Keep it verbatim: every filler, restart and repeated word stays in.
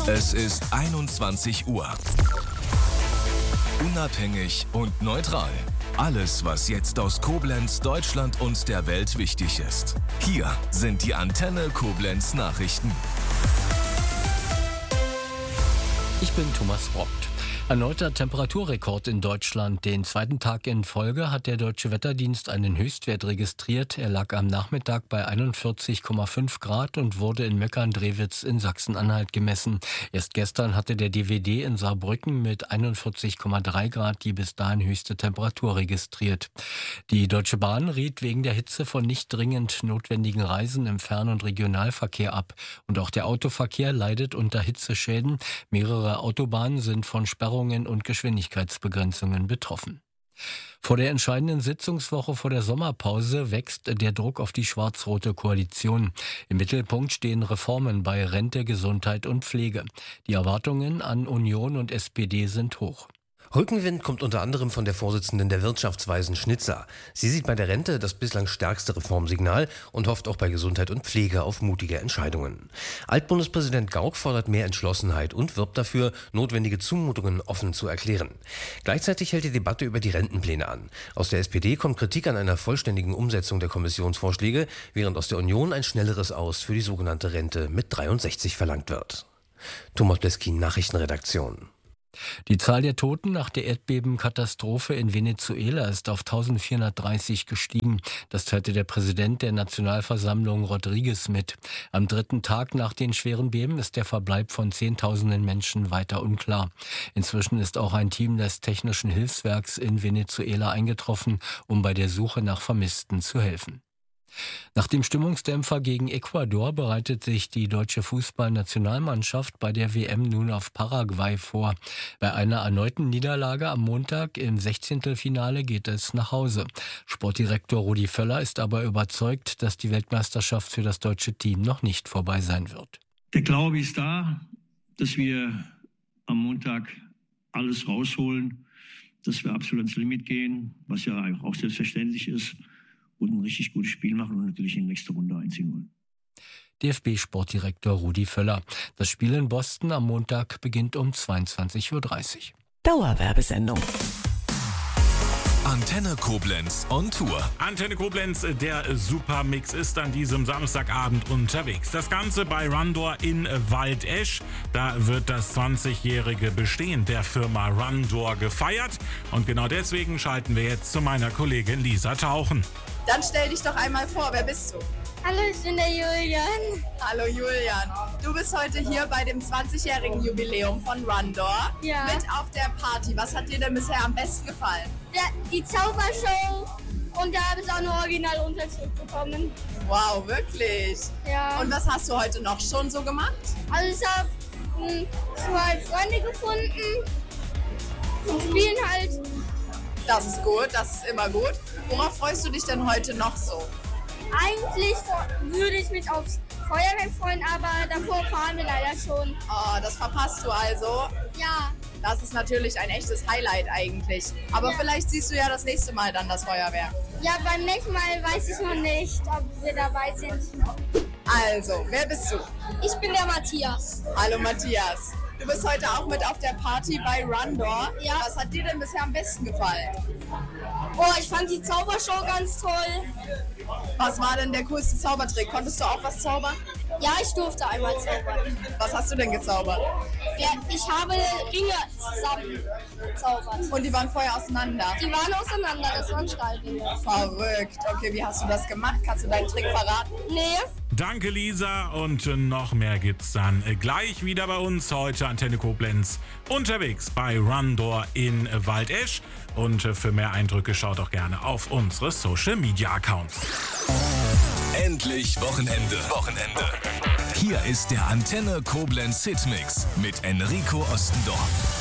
Es ist einundzwanzig Uhr. Unabhängig und neutral. Alles, was jetzt aus Koblenz, Deutschland und der Welt wichtig ist. Hier sind die Antenne Koblenz Nachrichten. Ich bin Thomas Brockt. Erneuter Temperaturrekord in Deutschland. Den zweiten Tag in Folge hat der Deutsche Wetterdienst einen Höchstwert registriert. Er lag am Nachmittag bei einundvierzig Komma fünf Grad und wurde in Möckern-Drewitz in Sachsen-Anhalt gemessen. Erst gestern hatte der D W D in Saarbrücken mit einundvierzig Komma drei Grad die bis dahin höchste Temperatur registriert. Die Deutsche Bahn riet wegen der Hitze von nicht dringend notwendigen Reisen im Fern- und Regionalverkehr ab. Und auch der Autoverkehr leidet unter Hitzeschäden. Mehrere Autobahnen sind von Sperrungen und Geschwindigkeitsbegrenzungen betroffen. Vor der entscheidenden Sitzungswoche vor der Sommerpause wächst der Druck auf die schwarz-rote Koalition. Im Mittelpunkt stehen Reformen bei Rente, Gesundheit und Pflege. Die Erwartungen an Union und S P D sind hoch. Rückenwind kommt unter anderem von der Vorsitzenden der Wirtschaftsweisen Schnitzer. Sie sieht bei der Rente das bislang stärkste Reformsignal und hofft auch bei Gesundheit und Pflege auf mutige Entscheidungen. Altbundespräsident Gauck fordert mehr Entschlossenheit und wirbt dafür, notwendige Zumutungen offen zu erklären. Gleichzeitig hält die Debatte über die Rentenpläne an. Aus der S P D kommt Kritik an einer vollständigen Umsetzung der Kommissionsvorschläge, während aus der Union ein schnelleres Aus für die sogenannte Rente mit dreiundsechzig verlangt wird. Thomas Bleskin, Nachrichtenredaktion. Die Zahl der Toten nach der Erdbebenkatastrophe in Venezuela ist auf eintausendvierhundertdreißig gestiegen. Das teilte der Präsident der Nationalversammlung Rodriguez mit. Am dritten Tag nach den schweren Beben ist der Verbleib von Zehntausenden Menschen weiter unklar. Inzwischen ist auch ein Team des Technischen Hilfswerks in Venezuela eingetroffen, um bei der Suche nach Vermissten zu helfen. Nach dem Stimmungsdämpfer gegen Ecuador bereitet sich die deutsche Fußballnationalmannschaft bei der W M nun auf Paraguay vor. Bei einer erneuten Niederlage am Montag im Sechzehntelfinale geht es nach Hause. Sportdirektor Rudi Völler ist aber überzeugt, dass die Weltmeisterschaft für das deutsche Team noch nicht vorbei sein wird. Der Glaube ist da, dass wir am Montag alles rausholen, dass wir absolut ans Limit gehen, was ja auch selbstverständlich ist. Und ein richtig gutes Spiel machen und natürlich in die nächste Runde einziehen wollen. D F B-Sportdirektor Rudi Völler. Das Spiel in Boston am Montag beginnt um zweiundzwanzig Uhr dreißig. Dauerwerbesendung. Antenne Koblenz on Tour. Antenne Koblenz, der Supermix ist an diesem Samstagabend unterwegs. Das Ganze bei Rundor in Waldesch. Da wird das zwanzigjährige Bestehen der Firma Rundor gefeiert. Und genau deswegen schalten wir jetzt zu meiner Kollegin Lisa Tauchen. Dann stell dich doch einmal vor, wer bist du? Hallo, ich bin der Julian. Hallo Julian. Du bist heute hier bei dem zwanzigjährigen Jubiläum von Rundor. Ja. Mit auf der Party. Was hat dir denn bisher am besten gefallen? Der, die Zaubershow und da habe ich auch eine Originalunterschrift bekommen. Wow, wirklich? Ja. Und was hast du heute noch schon so gemacht? Also ich habe hm, zwei Freunde gefunden und spielen halt. Das ist gut, das ist immer gut. Worauf freust du dich denn heute noch so? Eigentlich würde ich mich aufs Feuerwerk freuen, aber davor fahren wir leider schon. Oh, das verpasst du also? Ja. Das ist natürlich ein echtes Highlight eigentlich. Aber ja. Vielleicht siehst du ja das nächste Mal dann das Feuerwerk. Ja, beim nächsten Mal weiß ich noch nicht, ob wir dabei sind. Also, wer bist du? Ich bin der Matthias. Hallo Matthias. Du bist heute auch mit auf der Party bei Rundor. Ja. Was hat dir denn bisher am besten gefallen? Oh, ich fand die Zaubershow ganz toll. Was war denn der coolste Zaubertrick? Konntest du auch was zaubern? Ja, ich durfte einmal zaubern. Was hast du denn gezaubert? Ja, ich habe Ringe zusammen gezaubert. Und die waren vorher auseinander? Die waren auseinander, das waren Stahlringe. Verrückt. Okay, wie hast du das gemacht? Kannst du deinen Trick verraten? Nee. Danke Lisa und noch mehr gibt's dann gleich wieder bei uns heute Antenne Koblenz unterwegs bei Rundor in Waldesch. Und für mehr Eindrücke schaut auch gerne auf unsere Social Media Accounts. Endlich Wochenende. Wochenende. Hier ist der Antenne Koblenz Hitmix mit Enrico Ostendorf.